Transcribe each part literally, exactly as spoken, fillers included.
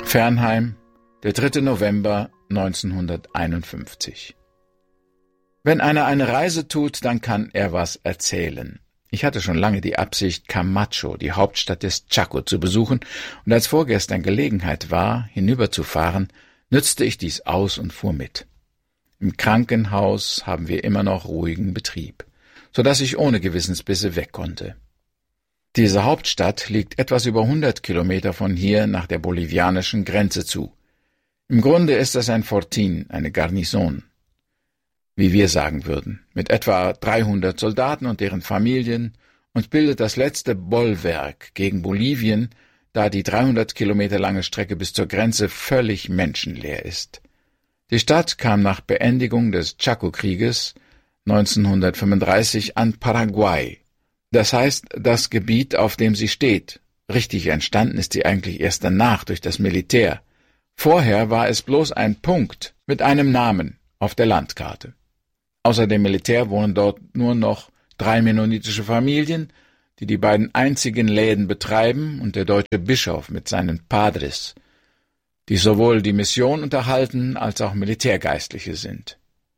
Fernheim, der dritte November neunzehnhunderteinundfünfzig. Wenn einer eine Reise tut, dann kann er was erzählen. Ich hatte schon lange die Absicht, Camacho, die Hauptstadt des Chaco, zu besuchen, und als vorgestern Gelegenheit war, hinüberzufahren, nützte ich dies aus und fuhr mit. Im Krankenhaus haben wir immer noch ruhigen Betrieb, so dass ich ohne Gewissensbisse weg konnte. Diese Hauptstadt liegt etwas über hundert Kilometer von hier nach der bolivianischen Grenze zu. Im Grunde ist es ein Fortin, eine Garnison, wie wir sagen würden, mit etwa dreihundert Soldaten und deren Familien und bildet das letzte Bollwerk gegen Bolivien, da die dreihundert Kilometer lange Strecke bis zur Grenze völlig menschenleer ist. Die Stadt kam nach Beendigung des Chaco-Krieges neunzehnhundertfünfunddreißig an Paraguay. Das heißt, das Gebiet, auf dem sie steht. Richtig entstanden ist sie eigentlich erst danach durch das Militär. Vorher war es bloß ein Punkt mit einem Namen auf der Landkarte. Außer dem Militär wohnen dort nur noch drei mennonitische Familien, die die beiden einzigen Läden betreiben, und der deutsche Bischof mit seinen Padres, die sowohl die Mission unterhalten als auch Militärgeistliche sind.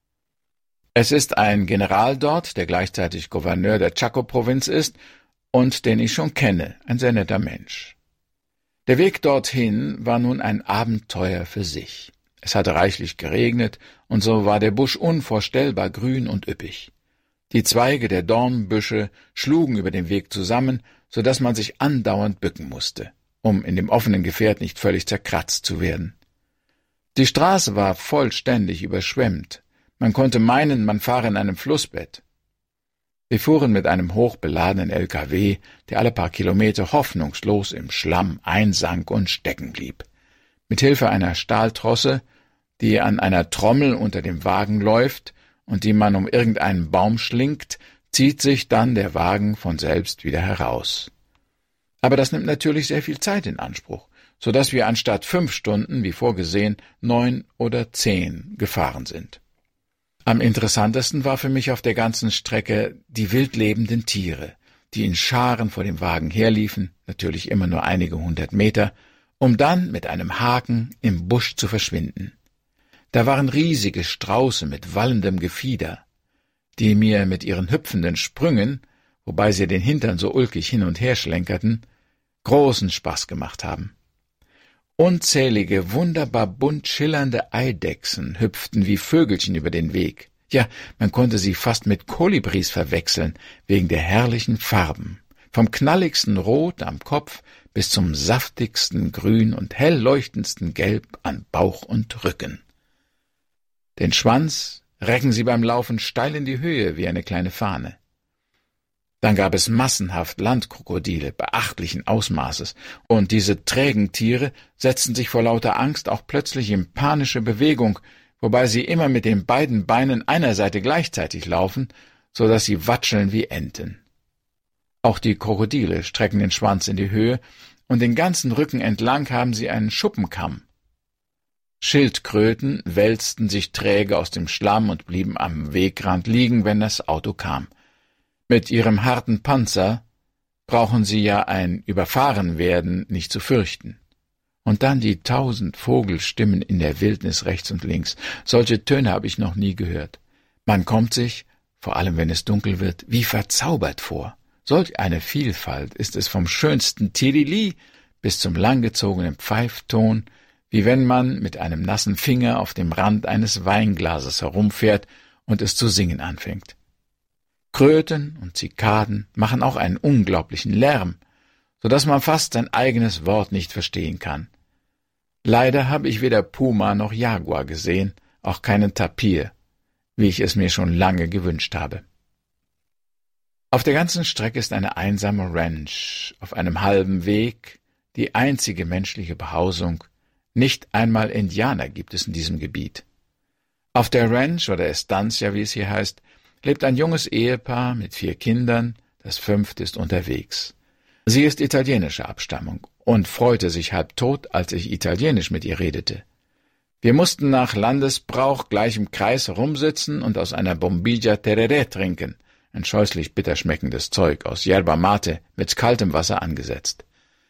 Es ist ein General dort, der gleichzeitig Gouverneur der Chaco-Provinz ist und den ich schon kenne, ein sehr netter Mensch. Der Weg dorthin war nun ein Abenteuer für sich. Es hatte reichlich geregnet, und so war der Busch unvorstellbar grün und üppig. Die Zweige der Dornbüsche schlugen über dem Weg zusammen, so dass man sich andauernd bücken musste, um in dem offenen Gefährt nicht völlig zerkratzt zu werden. Die Straße war vollständig überschwemmt. Man konnte meinen, man fahre in einem Flussbett. Wir fuhren mit einem hochbeladenen L K W, der alle paar Kilometer hoffnungslos im Schlamm einsank und stecken blieb. Mit Hilfe einer Stahltrosse, die an einer Trommel unter dem Wagen läuft und die man um irgendeinen Baum schlingt, zieht sich dann der Wagen von selbst wieder heraus. Aber das nimmt natürlich sehr viel Zeit in Anspruch, so dass wir anstatt fünf Stunden, wie vorgesehen, neun oder zehn gefahren sind. Am interessantesten war für mich auf der ganzen Strecke die wildlebenden Tiere, die in Scharen vor dem Wagen herliefen, natürlich immer nur einige hundert Meter, um dann mit einem Haken im Busch zu verschwinden. Da waren riesige Strauße mit wallendem Gefieder, die mir mit ihren hüpfenden Sprüngen, wobei sie den Hintern so ulkig hin und her schlenkerten, großen Spaß gemacht haben. Unzählige, wunderbar bunt schillernde Eidechsen hüpften wie Vögelchen über den Weg. Ja, man konnte sie fast mit Kolibris verwechseln, wegen der herrlichen Farben. Vom knalligsten Rot am Kopf bis zum saftigsten Grün und hell leuchtendsten Gelb an Bauch und Rücken. Den Schwanz recken sie beim Laufen steil in die Höhe wie eine kleine Fahne. Dann gab es massenhaft Landkrokodile beachtlichen Ausmaßes, und diese trägen Tiere setzten sich vor lauter Angst auch plötzlich in panische Bewegung, wobei sie immer mit den beiden Beinen einer Seite gleichzeitig laufen, so dass sie watscheln wie Enten. Auch die Krokodile strecken den Schwanz in die Höhe, und den ganzen Rücken entlang haben sie einen Schuppenkamm. Schildkröten wälzten sich träge aus dem Schlamm und blieben am Wegrand liegen, wenn das Auto kam. Mit ihrem harten Panzer brauchen sie ja ein Überfahrenwerden nicht zu fürchten. Und dann die tausend Vogelstimmen in der Wildnis rechts und links. Solche Töne habe ich noch nie gehört. Man kommt sich, vor allem wenn es dunkel wird, wie verzaubert vor. Solch eine Vielfalt ist es vom schönsten Tirili bis zum langgezogenen Pfeifton, wie wenn man mit einem nassen Finger auf dem Rand eines Weinglases herumfährt und es zu singen anfängt. Kröten und Zikaden machen auch einen unglaublichen Lärm, so dass man fast sein eigenes Wort nicht verstehen kann. Leider habe ich weder Puma noch Jaguar gesehen, auch keinen Tapir, wie ich es mir schon lange gewünscht habe. Auf der ganzen Strecke ist eine einsame Ranch, auf einem halben Weg, die einzige menschliche Behausung. Nicht einmal Indianer gibt es in diesem Gebiet. Auf der Ranch oder Estancia, wie es hier heißt, lebt ein junges Ehepaar mit vier Kindern, das fünfte ist unterwegs. Sie ist italienischer Abstammung und freute sich halb tot, als ich Italienisch mit ihr redete. Wir mussten nach Landesbrauch gleich im Kreis herumsitzen und aus einer Bombilla Tereré trinken, ein scheußlich bitter schmeckendes Zeug aus Yerba Mate mit kaltem Wasser angesetzt.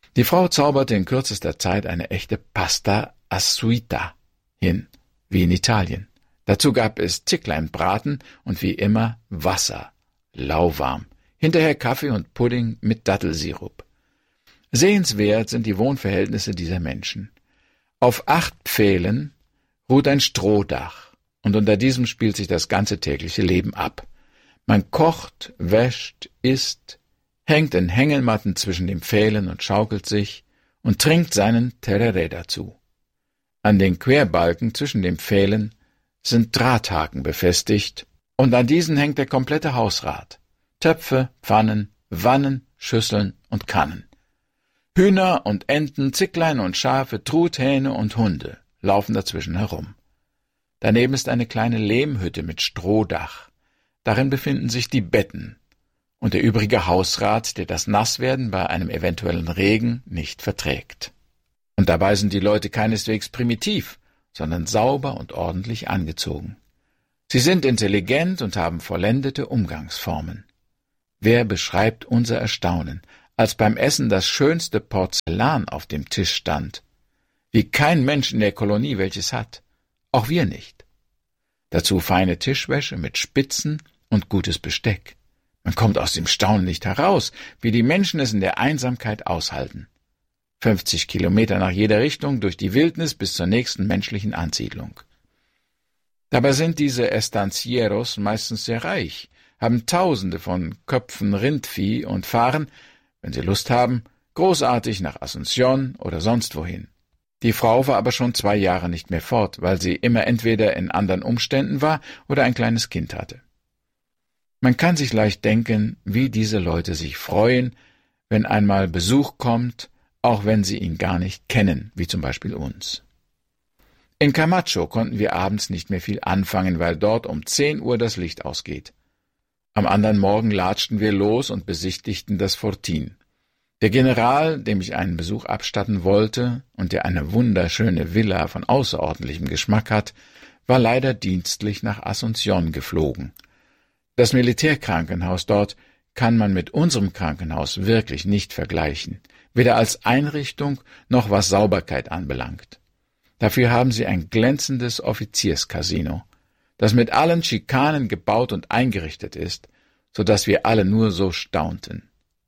Die Frau zauberte in kürzester Zeit eine echte Pasta assuita hin, wie in Italien. Dazu gab es Zickleinbraten und wie immer Wasser, lauwarm. Hinterher Kaffee und Pudding mit Dattelsirup. Sehenswert sind die Wohnverhältnisse dieser Menschen. Auf acht Pfählen ruht ein Strohdach, und unter diesem spielt sich das ganze tägliche Leben ab. Man kocht, wäscht, isst, hängt in Hängematten zwischen den Pfählen und schaukelt sich und trinkt seinen Tereré dazu. An den Querbalken zwischen den Pfählen sind Drahthaken befestigt, und an diesen hängt der komplette Hausrat. Töpfe, Pfannen, Wannen, Schüsseln und Kannen. Hühner und Enten, Zicklein und Schafe, Truthähne und Hunde laufen dazwischen herum. Daneben ist eine kleine Lehmhütte mit Strohdach. Darin befinden sich die Betten und der übrige Hausrat, der das Nasswerden bei einem eventuellen Regen nicht verträgt. Und dabei sind die Leute keineswegs primitiv, sondern sauber und ordentlich angezogen. Sie sind intelligent und haben vollendete Umgangsformen. Wer beschreibt unser Erstaunen, als beim Essen das schönste Porzellan auf dem Tisch stand, wie kein Mensch in der Kolonie welches hat, auch wir nicht. Dazu feine Tischwäsche mit Spitzen und gutes Besteck. Man kommt aus dem Staunen nicht heraus, wie die Menschen es in der Einsamkeit aushalten. Fünfzig Kilometer nach jeder Richtung durch die Wildnis bis zur nächsten menschlichen Ansiedlung. Dabei sind diese Estancieros meistens sehr reich, haben Tausende von Köpfen Rindvieh und fahren, wenn sie Lust haben, großartig nach Asunción oder sonst wohin. Die Frau war aber schon zwei Jahre nicht mehr fort, weil sie immer entweder in anderen Umständen war oder ein kleines Kind hatte. Man kann sich leicht denken, wie diese Leute sich freuen, wenn einmal Besuch kommt, auch wenn sie ihn gar nicht kennen, wie zum Beispiel uns. In Camacho konnten wir abends nicht mehr viel anfangen, weil dort um zehn Uhr das Licht ausgeht. Am anderen Morgen latschten wir los und besichtigten das Fortin. Der General, dem ich einen Besuch abstatten wollte und der eine wunderschöne Villa von außerordentlichem Geschmack hat, war leider dienstlich nach Asunción geflogen. Das Militärkrankenhaus dort kann man mit unserem Krankenhaus wirklich nicht vergleichen, weder als Einrichtung noch was Sauberkeit anbelangt. Dafür haben sie ein glänzendes Offizierscasino, das mit allen Schikanen gebaut und eingerichtet ist, so dass wir alle nur so staunten.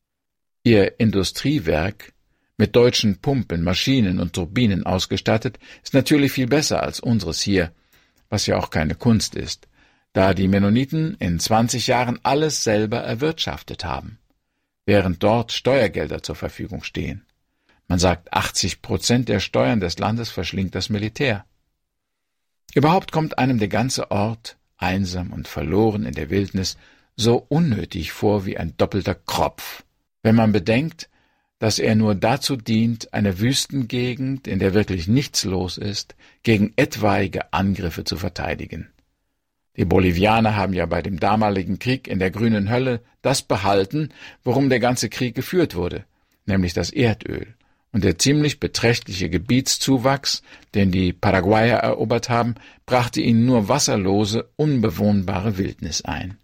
Ihr Industriewerk, mit deutschen Pumpen, Maschinen und Turbinen ausgestattet, ist natürlich viel besser als unseres hier, was ja auch keine Kunst ist, da die Mennoniten in zwanzig Jahren alles selber erwirtschaftet haben, während dort Steuergelder zur Verfügung stehen. Man sagt, achtzig Prozent der Steuern des Landes verschlingt das Militär. Überhaupt kommt einem der ganze Ort, einsam und verloren in der Wildnis, so unnötig vor wie ein doppelter Kropf, wenn man bedenkt, dass er nur dazu dient, eine Wüstengegend, in der wirklich nichts los ist, gegen etwaige Angriffe zu verteidigen. Die Bolivianer haben ja bei dem damaligen Krieg in der grünen Hölle das behalten, worum der ganze Krieg geführt wurde, nämlich das Erdöl. Und der ziemlich beträchtliche Gebietszuwachs, den die Paraguayer erobert haben, brachte ihnen nur wasserlose, unbewohnbare Wildnis ein.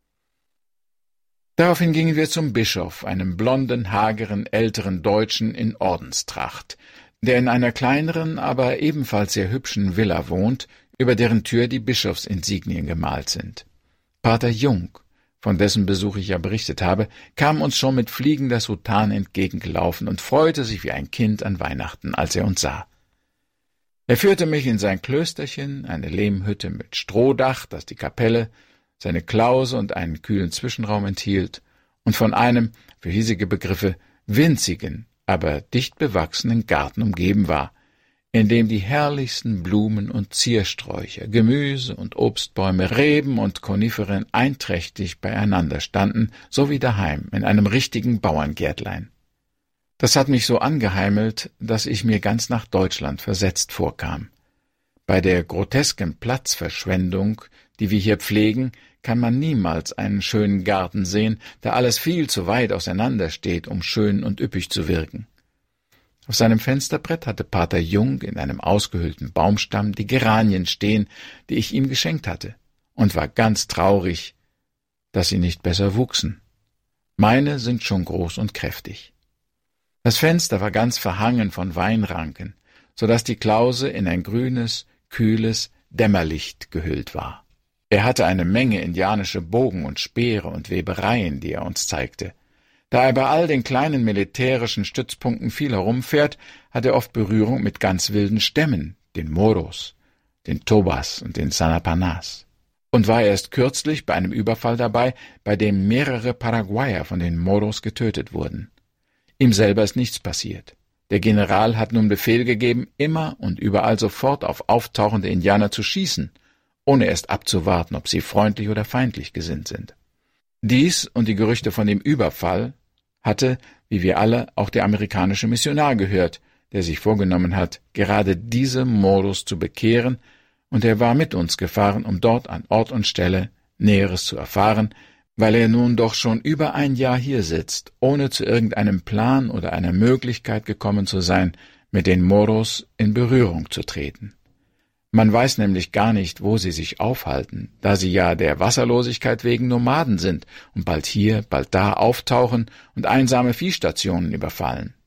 Daraufhin gingen wir zum Bischof, einem blonden, hageren, älteren Deutschen in Ordenstracht, der in einer kleineren, aber ebenfalls sehr hübschen Villa wohnt, über deren Tür die Bischofsinsignien gemalt sind. Pater Jung, von dessen Besuch ich ja berichtet habe, kam uns schon mit fliegender Soutane entgegengelaufen und freute sich wie ein Kind an Weihnachten, als er uns sah. Er führte mich in sein Klösterchen, eine Lehmhütte mit Strohdach, das die Kapelle, seine Klause und einen kühlen Zwischenraum enthielt und von einem, für hiesige Begriffe, winzigen, aber dicht bewachsenen Garten umgeben war, in dem die herrlichsten Blumen und Ziersträucher, Gemüse und Obstbäume, Reben und Koniferen einträchtig beieinander standen, so wie daheim in einem richtigen Bauerngärtlein. Das hat mich so angeheimelt, dass ich mir ganz nach Deutschland versetzt vorkam. Bei der grotesken Platzverschwendung, die wir hier pflegen, kann man niemals einen schönen Garten sehen, da alles viel zu weit auseinander steht, um schön und üppig zu wirken. Auf seinem Fensterbrett hatte Pater Jung in einem ausgehöhlten Baumstamm die Geranien stehen, die ich ihm geschenkt hatte, und war ganz traurig, dass sie nicht besser wuchsen. Meine sind schon groß und kräftig. Das Fenster war ganz verhangen von Weinranken, so dass die Klause in ein grünes, kühles Dämmerlicht gehüllt war. Er hatte eine Menge indianische Bogen und Speere und Webereien, die er uns zeigte. Da er bei all den kleinen militärischen Stützpunkten viel herumfährt, hat er oft Berührung mit ganz wilden Stämmen, den Moros, den Tobas und den Sanapanas. Und war erst kürzlich bei einem Überfall dabei, bei dem mehrere Paraguayer von den Moros getötet wurden. Ihm selber ist nichts passiert. Der General hat nun Befehl gegeben, immer und überall sofort auf auftauchende Indianer zu schießen, ohne erst abzuwarten, ob sie freundlich oder feindlich gesinnt sind. Dies und die Gerüchte von dem Überfall hatte, wie wir alle, auch der amerikanische Missionar gehört, der sich vorgenommen hat, gerade diese Moros zu bekehren, und er war mit uns gefahren, um dort an Ort und Stelle Näheres zu erfahren, weil er nun doch schon über ein Jahr hier sitzt, ohne zu irgendeinem Plan oder einer Möglichkeit gekommen zu sein, mit den Moros in Berührung zu treten. Man weiß nämlich gar nicht, wo sie sich aufhalten, da sie ja der Wasserlosigkeit wegen Nomaden sind und bald hier, bald da auftauchen und einsame Viehstationen überfallen.